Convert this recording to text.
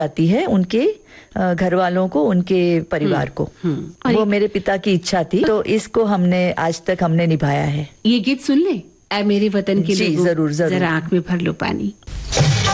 आती है उनके घर वालों को, उनके परिवार को। वो मेरे पिता की इच्छा थी, तो इसको हमने आज तक निभाया है। ये गीत सुन ले, ऐ मेरे वतन के जी, लोगों, जरूर जरा आंख में भर लो पानी।